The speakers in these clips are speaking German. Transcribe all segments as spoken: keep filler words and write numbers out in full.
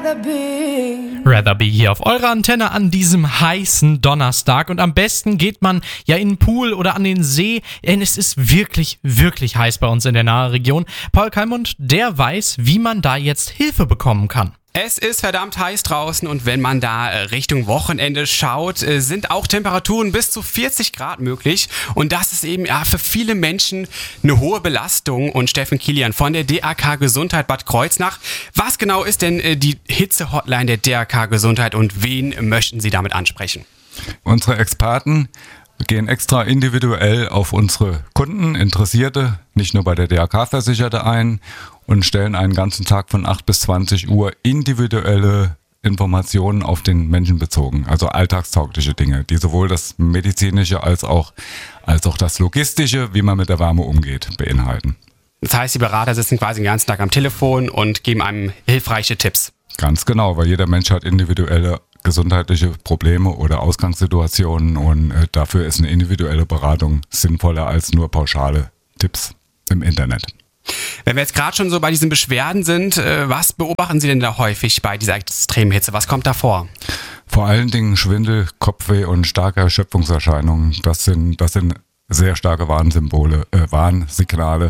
rather be. Rather Be hier auf eurer Antenne an diesem heißen Donnerstag. Und am besten geht man ja in den Pool oder an den See, denn es ist wirklich, wirklich heiß bei uns in der nahen Region. Paul Kalmund, der weiß, wie man da jetzt Hilfe bekommen kann. Es ist verdammt heiß draußen und wenn man da Richtung Wochenende schaut, sind auch Temperaturen bis zu vierzig Grad möglich. Und das ist eben ja, für viele Menschen eine hohe Belastung. Und Steffen Kilian von der D A K Gesundheit Bad Kreuznach. Was genau ist denn die Hitze-Hotline der D A K Gesundheit und wen möchten Sie damit ansprechen? Unsere Experten gehen extra individuell auf unsere Kunden, Interessierte, nicht nur bei der D A K Versicherte ein und stellen einen ganzen Tag von acht bis zwanzig Uhr individuelle Informationen auf den Menschen bezogen, also alltagstaugliche Dinge, die sowohl das medizinische als auch, als auch das logistische, wie man mit der Wärme umgeht, beinhalten. Das heißt, die Berater sitzen quasi den ganzen Tag am Telefon und geben einem hilfreiche Tipps. Ganz genau, weil jeder Mensch hat individuelle gesundheitliche Probleme oder Ausgangssituationen und äh, dafür ist eine individuelle Beratung sinnvoller als nur pauschale Tipps im Internet. Wenn wir jetzt gerade schon so bei diesen Beschwerden sind, äh, was beobachten Sie denn da häufig bei dieser extremen Hitze? Was kommt da vor? Vor allen Dingen Schwindel, Kopfweh und starke Erschöpfungserscheinungen. Das sind, das sind sehr starke Warnsymbole, äh, Warnsignale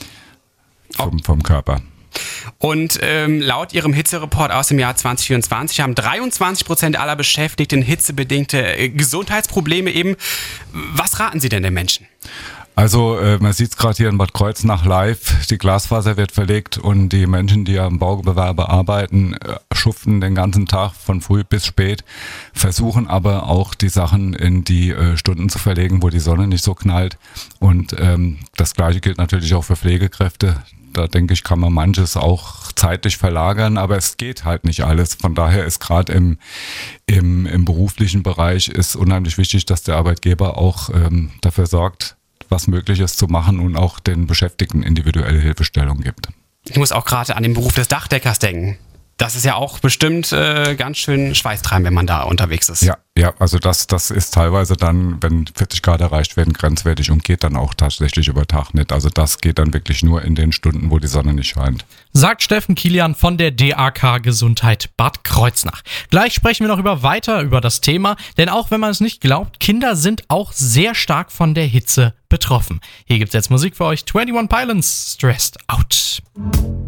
vom, vom Körper. Und ähm, laut Ihrem Hitze-Report aus dem Jahr zwanzig vierundzwanzig haben dreiundzwanzig Prozent aller Beschäftigten hitzebedingte äh, Gesundheitsprobleme eben. Was raten Sie denn den Menschen? Also äh, man sieht es gerade hier in Bad Kreuznach live, die Glasfaser wird verlegt und die Menschen, die am Baugewerbe arbeiten, äh, schuften den ganzen Tag von früh bis spät, versuchen aber auch die Sachen in die äh, Stunden zu verlegen, wo die Sonne nicht so knallt. Und ähm, das Gleiche gilt natürlich auch für Pflegekräfte. Da denke ich, kann man manches auch zeitlich verlagern, aber es geht halt nicht alles. Von daher ist gerade im, im, im beruflichen Bereich ist unheimlich wichtig, dass der Arbeitgeber auch ähm, dafür sorgt, was möglich ist zu machen und auch den Beschäftigten individuelle Hilfestellung gibt. Ich muss auch gerade an den Beruf des Dachdeckers denken. Das ist ja auch bestimmt äh, ganz schön schweißtreibend, wenn man da unterwegs ist. Ja, ja, also das, das ist teilweise dann, wenn vierzig Grad erreicht werden, grenzwertig und geht dann auch tatsächlich über Tag nicht. Also das geht dann wirklich nur in den Stunden, wo die Sonne nicht scheint. Sagt Steffen Kilian von der D A K Gesundheit Bad Kreuznach. Gleich sprechen wir noch über weiter über das Thema, denn auch wenn man es nicht glaubt, Kinder sind auch sehr stark von der Hitze betroffen. Hier gibt's jetzt Musik für euch, einundzwanzig Pilots, Stressed Out.